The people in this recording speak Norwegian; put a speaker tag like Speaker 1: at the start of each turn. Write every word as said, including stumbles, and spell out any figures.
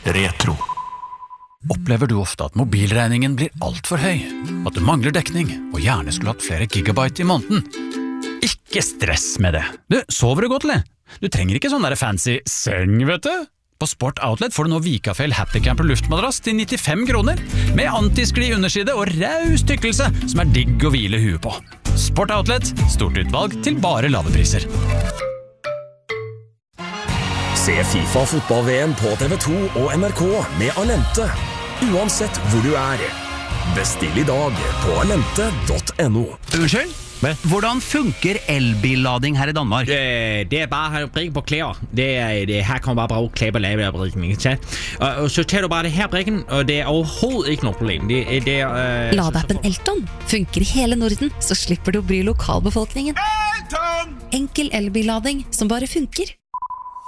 Speaker 1: Retro. Opplever du ofte at mobilregningen blir alt for høy, at du mangler dekning og gjerne skulle hatt flere gigabyte i måneden? Ikke stress med det. Du, sover du godt, eller? Du trenger ikke sånn der fancy seng, vet du? På Sport Outlet får du nå Vikafell Happy Camper luftmadrass til nittifem kroner, med antiskli underside og raus tykkelse som er digg å hvile huet på. Sport Outlet, stort utvalg til bare lave priser.
Speaker 2: Se FIFA fotball-V M på T V to og N R K med Alente, uansett hvor du er. Bestill i dag på alente punktum no.
Speaker 3: Unnskyld? Hvordan funker elbillading her i Danmark?
Speaker 4: Det, det er bare å brikke på klær. Det er, det, her kan man bare bruge klær på lavebrikken, ikke sant? Og, og så tager du bare det her brikken, og det er overhovedet ikke noe problem. Det, det er, øh,
Speaker 5: Ladeappen Elton funker i hele Norden, så slipper du å bry lokalbefolkningen. Elton! Enkel elbillading som bare funker.